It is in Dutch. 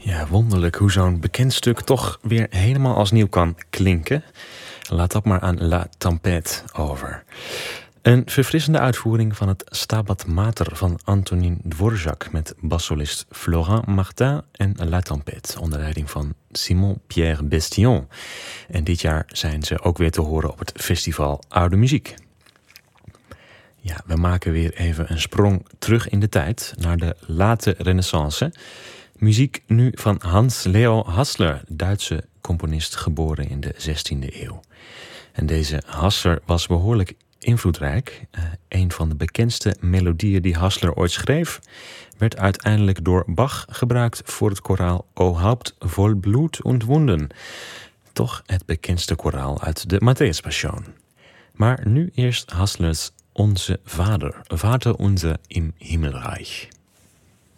Ja, wonderlijk hoe zo'n bekend stuk toch weer helemaal als nieuw kan klinken. Laat dat maar aan La Tempête over. Een verfrissende uitvoering van het Stabat Mater van Antonin Dvorak met bassolist Florent Martin en La Tempête onder leiding van Simon-Pierre Bestillon. En dit jaar zijn ze ook weer te horen op het festival Oude Muziek. Ja, we maken weer even een sprong terug in de tijd naar de late Renaissance. Muziek nu van Hans Leo Hassler, Duitse componist geboren in de 16e eeuw. En deze Hassler was behoorlijk invloedrijk. Een van de bekendste melodieën die Hassler ooit schreef werd uiteindelijk door Bach gebruikt voor het koraal O Haupt voll Blut und Wunden. Toch het bekendste koraal uit de Matthäus-passion. Maar nu eerst Hasslers Onze Vader, Vater unser im Himmelreich.